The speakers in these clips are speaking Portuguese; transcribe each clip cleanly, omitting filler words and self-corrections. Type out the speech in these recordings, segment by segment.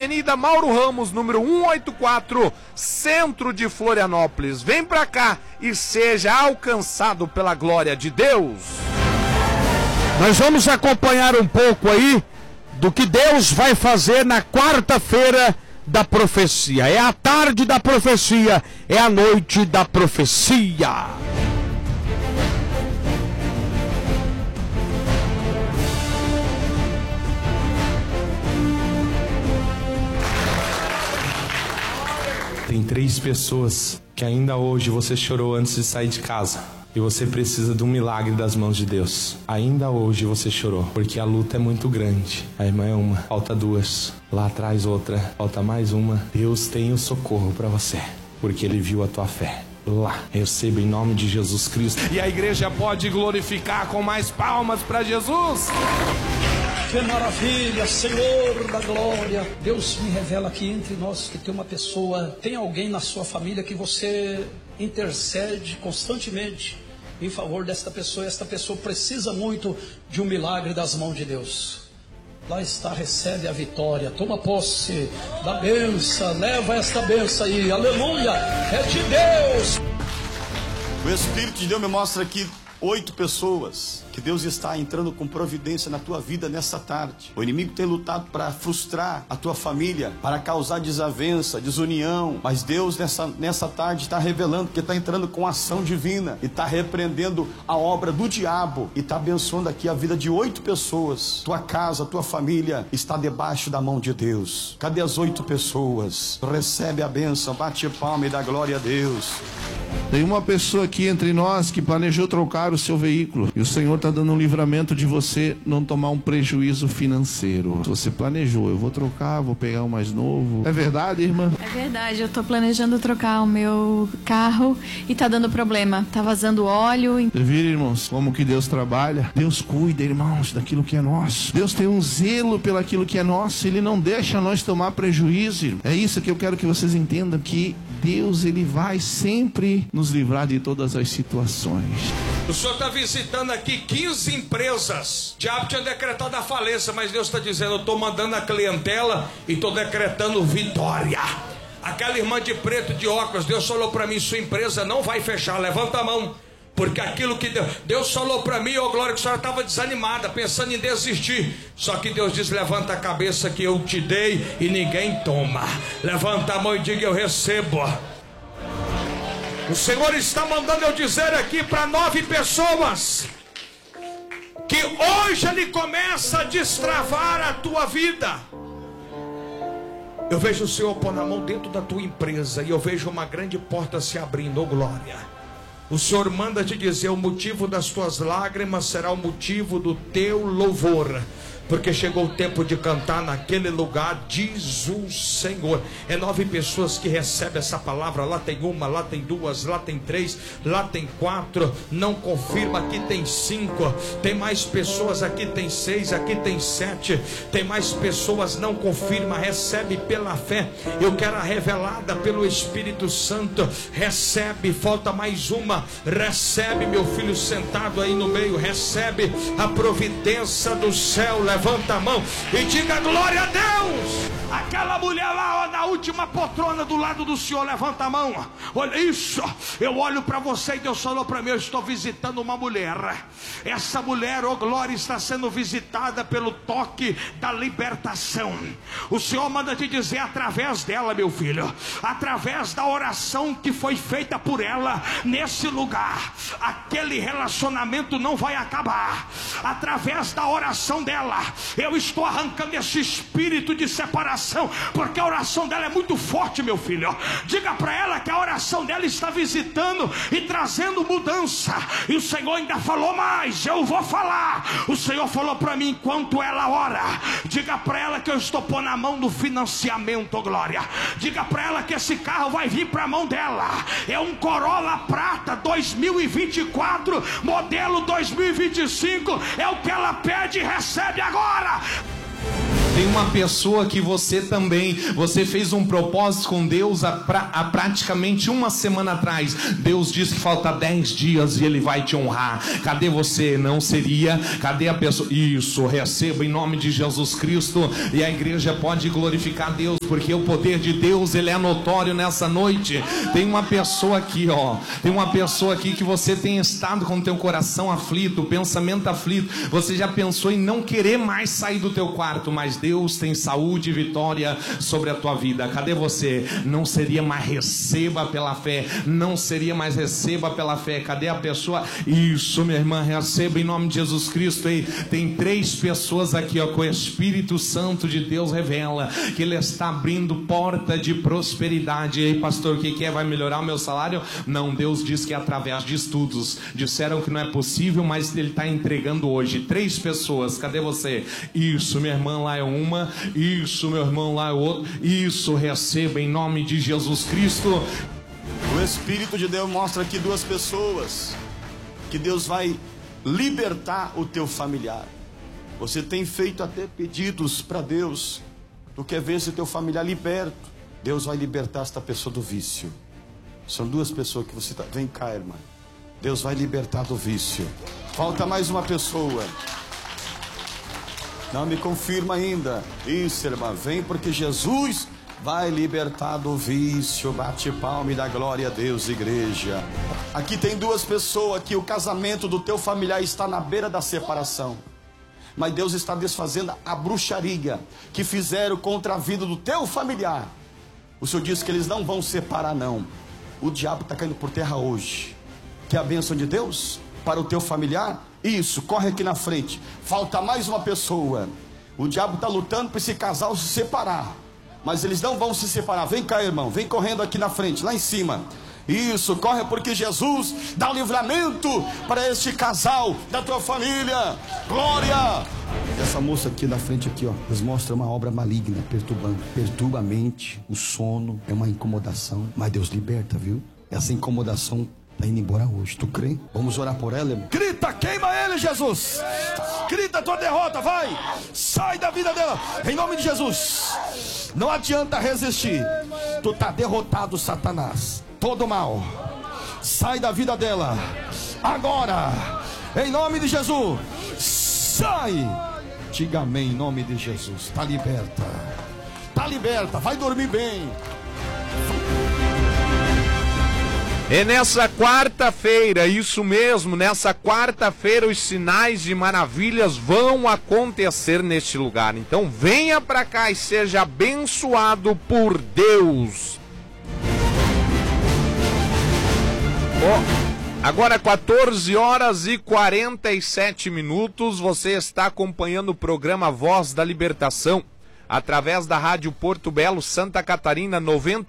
Avenida Mauro Ramos, número 184, centro de Florianópolis. Vem pra cá e seja alcançado pela glória de Deus. Nós vamos acompanhar um pouco aí do que Deus vai fazer na quarta-feira da profecia. É a tarde da profecia, é a noite da profecia. Tem 3 pessoas que ainda hoje você chorou antes de sair de casa. E você precisa de um milagre das mãos de Deus. Ainda hoje você chorou, porque a luta é muito grande. A irmã é uma, falta 2. Lá atrás outra, falta mais uma. Deus tem o socorro para você, porque Ele viu a tua fé. Lá, receba em nome de Jesus Cristo. E a igreja pode glorificar com mais palmas para Jesus. Que maravilha, Senhor da glória. Deus me revela aqui entre nós que tem uma pessoa, tem alguém na sua família que você intercede constantemente em favor desta pessoa. Esta pessoa precisa muito de um milagre das mãos de Deus. Lá está, recebe a vitória, toma posse da bênção, leva esta bênção aí, aleluia, é de Deus. O Espírito de Deus me mostra aqui 8 pessoas que Deus está entrando com providência na tua vida nessa tarde. O inimigo tem lutado para frustrar a tua família, para causar desavença, desunião, mas Deus nessa tarde está revelando que está entrando com ação divina e está repreendendo a obra do diabo e está abençoando aqui a vida de 8 pessoas. Tua casa, tua família está debaixo da mão de Deus. Cadê as 8 pessoas? Recebe a bênção, bate palma e dá glória a Deus. Tem uma pessoa aqui entre nós que planejou trocar o seu veículo e o Senhor está dando um livramento de você não tomar um prejuízo financeiro. Se você planejou, eu vou trocar, vou pegar um mais novo. É verdade, irmã? É verdade, eu tô planejando trocar o meu carro e tá dando problema, tá vazando óleo. Você vira, irmãos, como que Deus trabalha? Deus cuida, irmãos, daquilo que é nosso. Deus tem um zelo pelaquilo que é nosso, Ele não deixa nós tomar prejuízo, irmão. É isso que eu quero que vocês entendam, que Deus, Ele vai sempre nos livrar de todas as situações. O senhor está visitando aqui 15 empresas. O diabo tinha decretado a falência, mas Deus está dizendo: eu estou mandando a clientela e estou decretando vitória. Aquela irmã de preto de óculos, Deus falou para mim: sua empresa não vai fechar, levanta a mão. Porque aquilo que Deus falou para mim, oh glória, que a senhora estava desanimada, pensando em desistir. Só que Deus diz: levanta a cabeça que eu te dei e ninguém toma. Levanta a mão e diga: eu recebo. O Senhor está mandando eu dizer aqui para 9 pessoas que hoje Ele começa a destravar a tua vida. Eu vejo o Senhor pôr na mão dentro da tua empresa e eu vejo uma grande porta se abrindo, oh glória. O Senhor manda te dizer: o motivo das tuas lágrimas será o motivo do teu louvor. Porque chegou o tempo de cantar naquele lugar, diz o Senhor. É 9 pessoas que recebem essa palavra. Lá tem 1, lá tem 2, lá tem 3, lá tem 4. Não confirma, aqui tem 5. Tem mais pessoas, aqui tem 6, aqui tem 7. Tem mais pessoas, não confirma, recebe pela fé. Eu quero a revelada pelo Espírito Santo. Recebe, falta mais uma. Recebe, meu filho sentado aí no meio. Recebe a providência do céu. Levanta a mão e diga glória a Deus. Aquela mulher lá, ó, na última poltrona do lado do Senhor, levanta a mão. Olha isso, eu olho para você e Deus falou para mim: eu estou visitando uma mulher. Essa mulher, ó glória, está sendo visitada pelo toque da libertação. O Senhor manda te dizer através dela, meu filho, através da oração que foi feita por ela nesse lugar, aquele relacionamento não vai acabar. Através da oração dela, eu estou arrancando esse espírito de separação, porque a oração dela é muito forte, meu filho. Diga para ela que a oração dela está visitando e trazendo mudança. E o Senhor ainda falou mais, eu vou falar. O Senhor falou para mim enquanto ela ora: diga para ela que eu estou pondo a mão no financiamento, oh glória. Diga para ela que esse carro vai vir para a mão dela. É um Corolla Prata 2024, modelo 2025. É o que ela pede e recebe agora. Tem uma pessoa que você fez um propósito com Deus há praticamente uma semana atrás. Deus disse que falta 10 dias e Ele vai te honrar. Cadê você? Não seria? Cadê a pessoa? Isso, receba em nome de Jesus Cristo. E a igreja pode glorificar Deus, porque o poder de Deus, ele é notório nessa noite. Tem uma pessoa aqui, tem uma pessoa aqui que você tem estado com o teu coração aflito, pensamento aflito. Você já pensou em não querer mais sair do teu quarto, mas Deus tem saúde e vitória sobre a tua vida. Cadê você? Não seria mais, receba pela fé. Não seria mais, receba pela fé. Cadê a pessoa? Isso, minha irmã, receba em nome de Jesus Cristo. Aí tem 3 pessoas aqui, que o Espírito Santo de Deus revela que Ele está abrindo porta de prosperidade. E aí, pastor, o que é? Vai melhorar o meu salário? Não, Deus diz que é através de estudos. Disseram que não é possível, mas Ele está entregando hoje. 3 pessoas, cadê você? Isso, minha irmã, lá é uma. Isso, meu irmão, lá é outro. Isso, receba em nome de Jesus Cristo. O Espírito de Deus mostra aqui 2 pessoas que Deus vai libertar o teu familiar. Você tem feito até pedidos para Deus. Tu quer ver esse teu familiar liberto? Deus vai libertar esta pessoa do vício. São 2 pessoas que você está... Vem cá, irmã. Deus vai libertar do vício. Falta mais uma pessoa. Não me confirma ainda. Isso, irmã. Vem, porque Jesus vai libertar do vício. Bate palma e dá glória a Deus, igreja. Aqui tem 2 pessoas que o casamento do teu familiar está na beira da separação. Mas Deus está desfazendo a bruxaria que fizeram contra a vida do teu familiar. O Senhor disse que eles não vão separar, não. O diabo está caindo por terra hoje. Quer a bênção de Deus para o teu familiar? Isso, corre aqui na frente. Falta mais uma pessoa. O diabo está lutando para esse casal se separar, mas eles não vão se separar. Vem cá, irmão, vem correndo aqui na frente, lá em cima. Isso, corre, porque Jesus dá o livramento para este casal da tua família. Glória! Essa moça aqui na frente aqui, nos mostra uma obra maligna, perturba a mente, o sono, é uma incomodação, mas Deus liberta, viu? Essa incomodação está indo embora hoje, tu crê? Vamos orar por ela, irmão. Grita, queima ele, Jesus! Grita a tua derrota, vai! Sai da vida dela, em nome de Jesus! Não adianta resistir, tu está derrotado, Satanás. Todo mal, sai da vida dela, agora, em nome de Jesus, sai, diga amém, em nome de Jesus, está liberta, vai dormir bem. E nessa quarta-feira, isso mesmo, nessa quarta-feira os sinais de maravilhas vão acontecer neste lugar, então venha para cá e seja abençoado por Deus. Agora 14 horas e 47 minutos, você está acompanhando o programa Voz da Libertação, através da Rádio Porto Belo, Santa Catarina,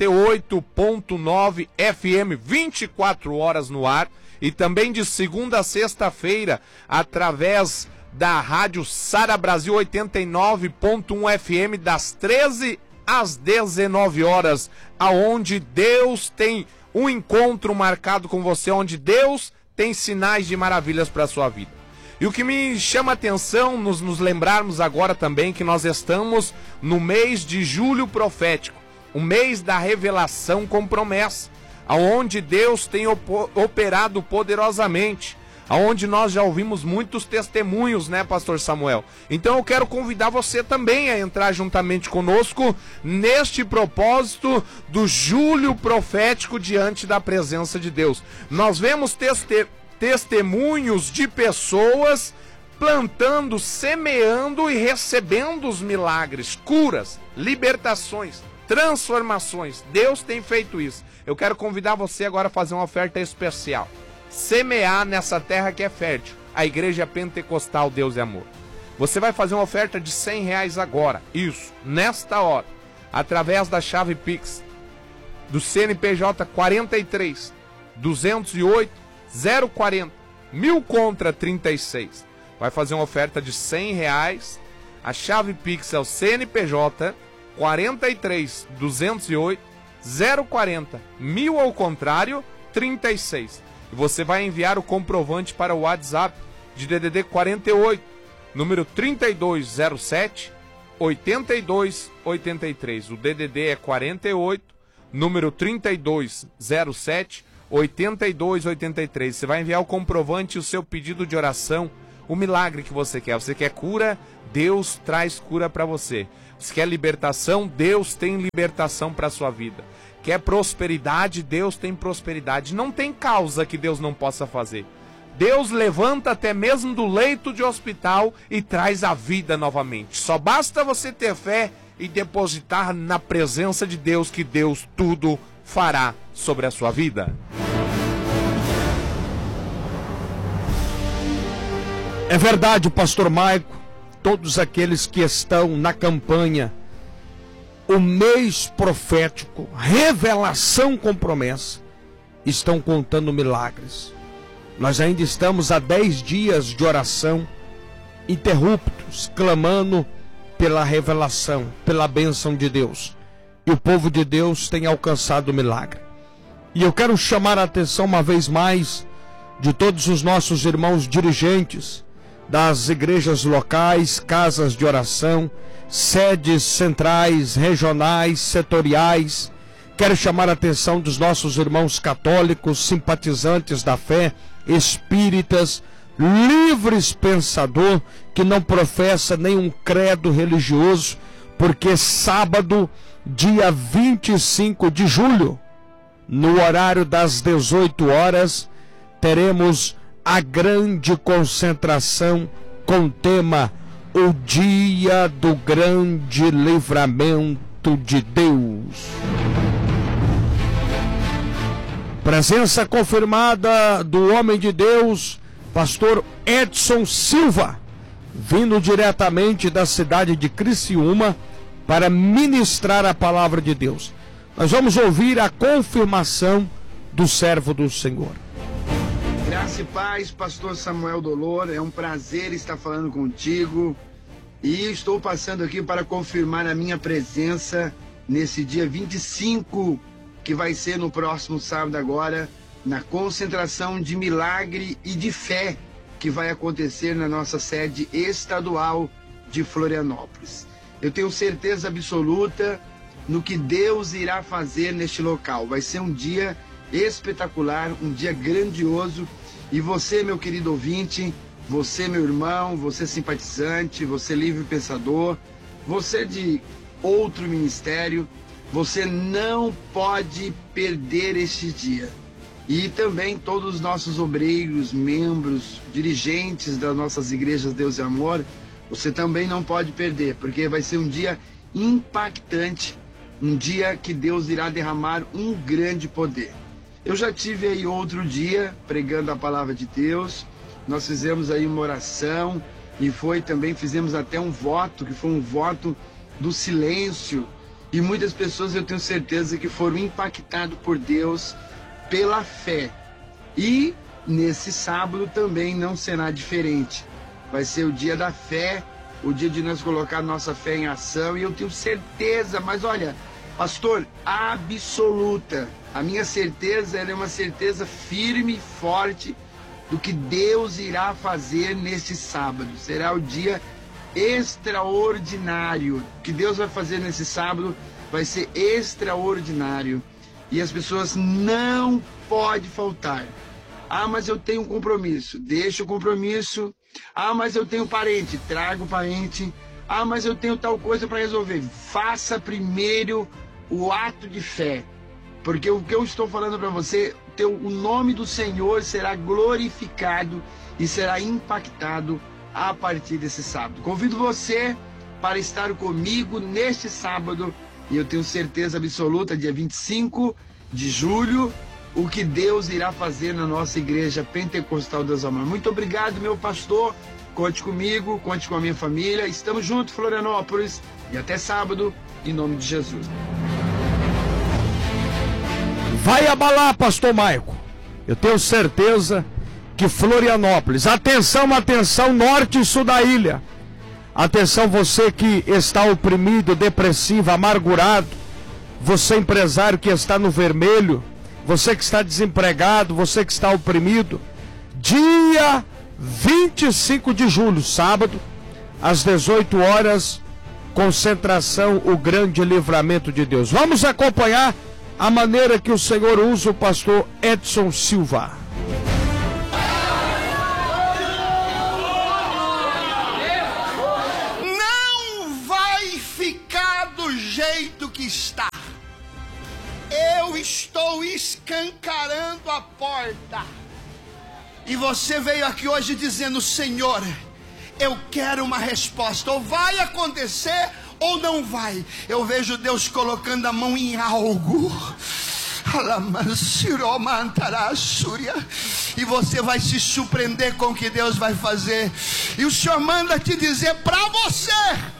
98.9 FM, 24 horas no ar, e também de segunda a sexta-feira, através da Rádio Sara Brasil, 89.1 FM, das 13 às 19 horas, aonde Deus tem um encontro marcado com você, onde Deus tem sinais de maravilhas para a sua vida. E o que me chama a atenção, nos lembrarmos agora também que nós estamos no mês de julho profético, o mês da revelação com promessa, aonde Deus tem operado poderosamente, aonde nós já ouvimos muitos testemunhos, né, pastor Samuel? Então eu quero convidar você também a entrar juntamente conosco neste propósito do julho profético diante da presença de Deus. Nós vemos testemunhos de pessoas plantando, semeando e recebendo os milagres, curas, libertações, transformações. Deus tem feito isso. Eu quero convidar você agora a fazer uma oferta especial. Semear nessa terra que é fértil, a Igreja Pentecostal Deus é Amor. Você vai fazer uma oferta de R$100 agora, isso, nesta hora, através da chave Pix, do CNPJ 43 208 040 1000 contra 36. Vai fazer uma oferta de R$100, a chave Pix é o CNPJ 43 208 040 1000 ao contrário 36. E você vai enviar o comprovante para o WhatsApp de DDD 48, número 3207 8283. O DDD é 48, número 3207 8283. Você vai enviar o comprovante e o seu pedido de oração, o milagre que você quer. Você quer cura? Deus traz cura para você. Você quer libertação? Deus tem libertação para sua vida. Quer prosperidade? Deus tem prosperidade. Não tem causa que Deus não possa fazer. Deus levanta até mesmo do leito de hospital e traz a vida novamente. Só basta você ter fé e depositar na presença de Deus, que Deus tudo fará sobre a sua vida. É verdade, pastor Maico, todos aqueles que estão na campanha, o mês profético, revelação com promessa, estão contando milagres. Nós ainda estamos há 10 dias de oração interruptos, clamando pela revelação, pela bênção de Deus. E o povo de Deus tem alcançado o milagre. E eu quero chamar a atenção uma vez mais de todos os nossos irmãos dirigentes das igrejas locais, casas de oração, sedes centrais, regionais, setoriais. Quero chamar a atenção dos nossos irmãos católicos, simpatizantes da fé, espíritas, livres pensador, que não professa nenhum credo religioso, porque sábado, dia 25 de julho, no horário das 18 horas, teremos a grande concentração com o tema O Dia do Grande Livramento de Deus. Presença confirmada do homem de Deus, pastor Edson Silva, vindo diretamente da cidade de Criciúma para ministrar a palavra de Deus. Nós vamos ouvir a confirmação do servo do Senhor. Graça e paz, pastor Samuel Dolor, é um prazer estar falando contigo e estou passando aqui para confirmar a minha presença nesse dia 25, que vai ser no próximo sábado agora, na concentração de milagre e de fé que vai acontecer na nossa sede estadual de Florianópolis. Eu tenho certeza absoluta no que Deus irá fazer neste local. Vai ser um dia espetacular, um dia grandioso. E você, meu querido ouvinte, você, meu irmão, você simpatizante, você livre pensador, você de outro ministério, você não pode perder este dia. E também todos os nossos obreiros, membros, dirigentes das nossas igrejas Deus e Amor, você também não pode perder, porque vai ser um dia impactante, um dia que Deus irá derramar um grande poder. Eu já tive aí outro dia pregando a palavra de Deus, nós fizemos aí uma oração e fizemos até um voto, que foi um voto do silêncio, e muitas pessoas eu tenho certeza que foram impactadas por Deus pela fé. E nesse sábado também não será diferente, vai ser o dia da fé, o dia de nós colocar nossa fé em ação, e eu tenho certeza, mas olha, pastor, absoluta, a minha certeza ela é uma certeza firme e forte do que Deus irá fazer neste sábado. Será o dia extraordinário. O que Deus vai fazer nesse sábado vai ser extraordinário. E as pessoas não podem faltar. Ah, mas eu tenho um compromisso. Deixa o compromisso. Ah, mas eu tenho parente. Traga o parente. Ah, mas eu tenho tal coisa para resolver. Faça primeiro o ato de fé. Porque o que eu estou falando para você, o nome do Senhor será glorificado e será impactado a partir desse sábado. Convido você para estar comigo neste sábado, e eu tenho certeza absoluta, dia 25 de julho, o que Deus irá fazer na nossa igreja Pentecostal Deus Amor. Muito obrigado, meu pastor. Conte comigo, conte com a minha família. Estamos juntos, Florianópolis, e até sábado, em nome de Jesus. Vai abalar, pastor Maico. Eu tenho certeza que Florianópolis, atenção, atenção, norte e sul da ilha. Atenção, você que está oprimido, depressivo, amargurado, você empresário que está no vermelho, você que está desempregado, você que está oprimido. Dia 25 de julho, sábado, às 18 horas, concentração, o grande livramento de Deus. Vamos acompanhar a maneira que o Senhor usa o pastor Edson Silva. Não vai ficar do jeito que está. Eu estou escancarando a porta. E você veio aqui hoje dizendo: Senhor, eu quero uma resposta. Ou vai acontecer ou não vai. Eu vejo Deus colocando a mão em algo. E você vai se surpreender com o que Deus vai fazer. E o Senhor manda te dizer para você: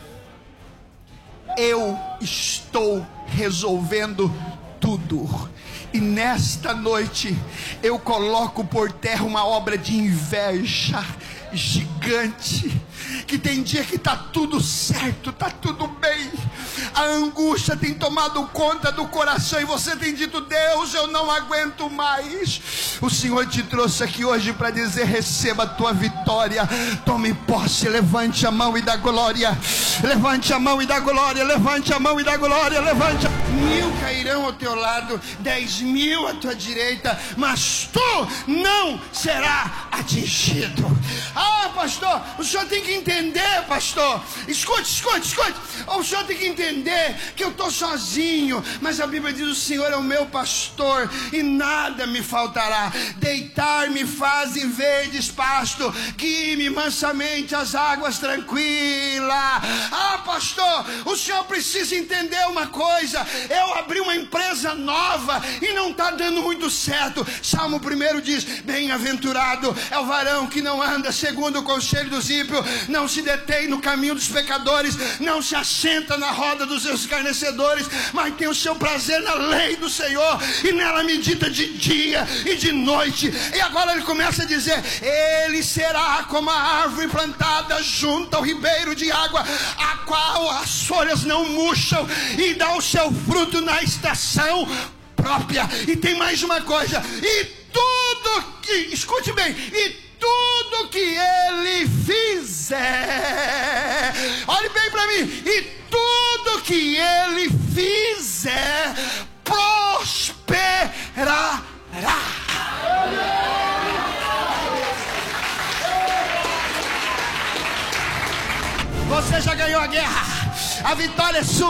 eu estou resolvendo tudo. E nesta noite eu coloco por terra uma obra de inveja gigante, que tem dia que está tudo certo, está tudo bem, a angústia tem tomado conta do coração e você tem dito: Deus, eu não aguento mais. O Senhor te trouxe aqui hoje para dizer: receba a tua vitória, tome posse, levante a mão e dá glória, levante a mão e dá glória, levante a mão e dá glória, levante a... 1000 cairão ao teu lado, 10.000 à tua direita, mas tu não será atingido. Ah, pastor, o senhor tem que entender, pastor. Escute. O senhor tem que entender que eu estou sozinho, mas a Bíblia diz: o Senhor é o meu pastor e nada me faltará. Deitar-me faz em verdes pasto, guie-me mansamente às águas tranquilas. Ah, pastor, o senhor precisa entender uma coisa: eu abri uma empresa nova e não está dando muito certo. Salmo 1 diz: bem-aventurado é o varão que não anda segundo o conselho dos ímpios, não se detém no caminho dos pecadores, não se assenta na roda dos escarnecedores, mas tem o seu prazer na lei do Senhor, e nela medita de dia e de noite. E agora ele começa a dizer: ele será como a árvore plantada junto ao ribeiro de água, a qual as folhas não murcham, e dá o seu fruto na estação própria. E tem mais uma coisa: e tudo que, escute bem, e tudo que ele fizer, olhe bem para mim, e tudo que ele fizer prosperará. Você já ganhou a guerra, a vitória é sua.